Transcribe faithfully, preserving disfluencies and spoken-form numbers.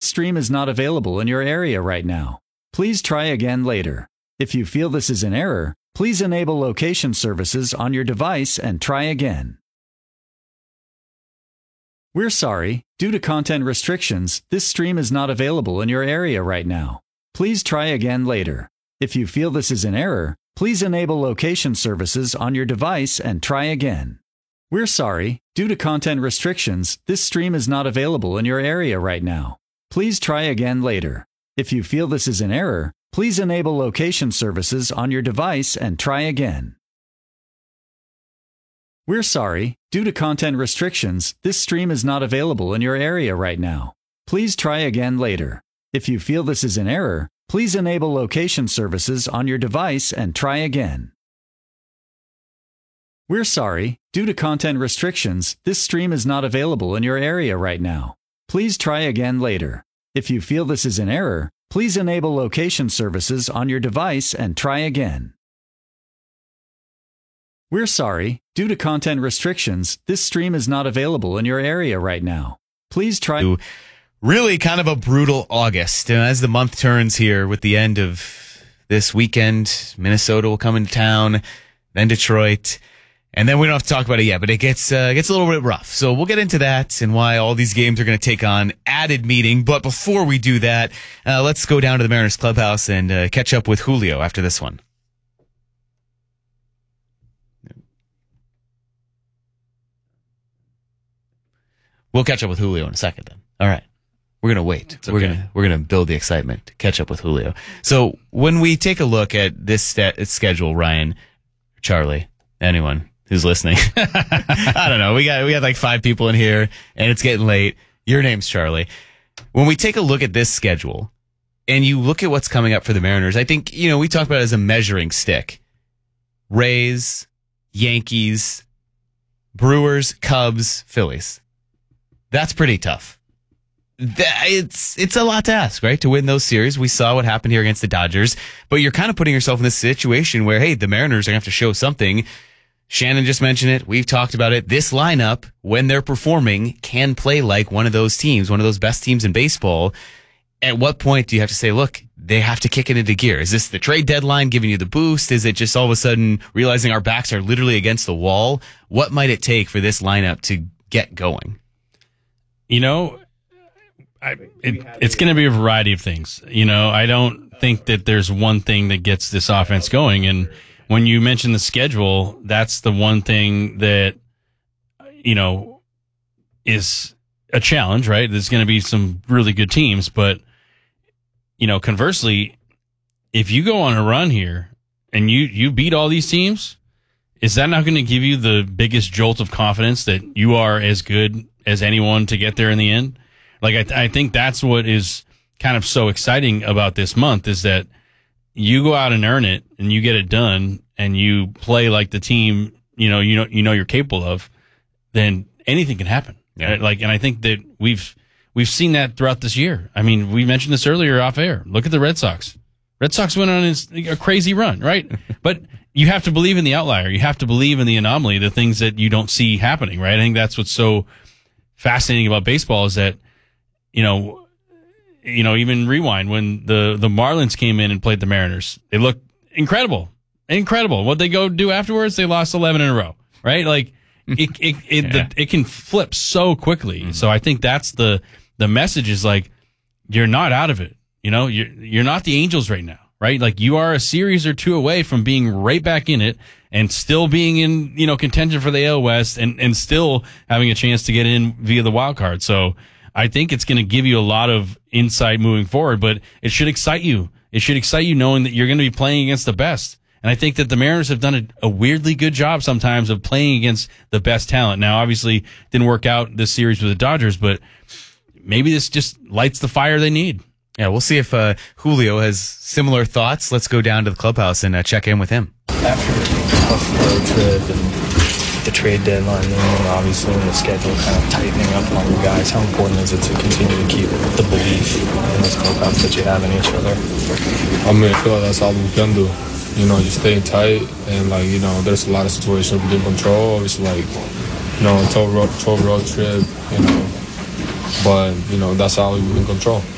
stream is not available in your area right now. Please try again later. If you feel this is an error, please enable location services on your device and try again. We're sorry, due to content restrictions, this stream is not available in your area right now. Please try again later. If you feel this is an error, please enable location services on your device and try again. We're sorry, due to content restrictions, this stream is not available in your area right now. Please try again later. If you feel this is an error, please enable location services on your device and try again. We're sorry, due to content restrictions, this stream is not available in your area right now. Please try again later. If you feel this is an error, please enable location services on your device and try again. We're sorry, due to content restrictions, this stream is not available in your area right now. Please try again later. If you feel this is an error, please enable location services on your device and try again. We're sorry, due to content restrictions, this stream is not available in your area right now. Please try... Really kind of a brutal August. And as the month turns here with the end of this weekend, Minnesota will come into town, then Detroit, and then we don't have to talk about it yet, but it gets uh, gets a little bit rough. So we'll get into that and why all these games are going to take on added meaning. But before we do that, uh, let's go down to the Mariners clubhouse and uh, catch up with Julio after this one. We'll catch up with Julio in a second then. All right. We're going to wait. Okay. We're going to we're going to build the excitement to catch up with Julio. So when we take a look at this st- schedule, Ryan, Charlie, anyone who's listening, I don't know. We got we got like five people in here, and it's getting late. Your name's Charlie. When we take a look at this schedule, and you look at what's coming up for the Mariners, I think, you know, we talked about it as a measuring stick. Rays, Yankees, Brewers, Cubs, Phillies. That's pretty tough. That, it's it's a lot to ask, right? To win those series. We saw what happened here against the Dodgers, but you're kind of putting yourself in this situation where, hey, the Mariners are going to have to show something. Shannon just mentioned it. We've talked about it. This lineup, when they're performing, can play like one of those teams, one of those best teams in baseball. At what point do you have to say, look, they have to kick it into gear? Is this the trade deadline giving you the boost? Is it just all of a sudden realizing our backs are literally against the wall? What might it take for this lineup to get going? You know, I, it, it's going to be a variety of things. You know, I don't think that there's one thing that gets this offense going. And when you mention the schedule, that's the one thing that, you know, is a challenge, right? There's going to be some really good teams. But, you know, conversely, if you go on a run here and you, you beat all these teams, is that not going to give you the biggest jolt of confidence that you are as good as anyone to get there in the end? Like, I, th- I think that's what is kind of so exciting about this month is that you go out and earn it and you get it done and you play like the team, you know, you know, you know, you're capable of, then anything can happen. Yeah. Right? Like, and I think that we've, we've seen that throughout this year. I mean, we mentioned this earlier off air. Look at the Red Sox. Red Sox went on a crazy run, right? But you have to believe in the outlier. You have to believe in the anomaly, the things that you don't see happening, right? I think that's what's so fascinating about baseball is that, you know, you know, even rewind when the, the Marlins came in and played the Mariners, they looked incredible, incredible. What they go do afterwards, they lost eleven in a row, right? Like it, it, it, yeah. the, it can flip so quickly. Mm-hmm. So I think that's the, the message is like, you're not out of it. You know, you're, you're not the Angels right now, right? Like you are a series or two away from being right back in it and still being in, you know, contention for the A L West and, and still having a chance to get in via the wild card. So I think it's going to give you a lot of insight moving forward, but it should excite you. It should excite you knowing that you're going to be playing against the best. And I think that the Mariners have done a, a weirdly good job sometimes of playing against the best talent. Now, obviously, didn't work out this series with the Dodgers, but maybe this just lights the fire they need. Yeah, we'll see if uh, Julio has similar thoughts. Let's go down to the clubhouse and uh, check in with him. After the tough road trip and the trade deadline, and obviously in the schedule kind of tightening up on you guys, how important is it to continue to keep the belief in this clubhouse that you have in each other? I mean, I feel like that's all we can do. You know, you stay tight, and, like, you know, there's a lot of situations we didn't control. It's like, you know, a twelve road, twelve road trip, you know, but, you know, that's all we can control.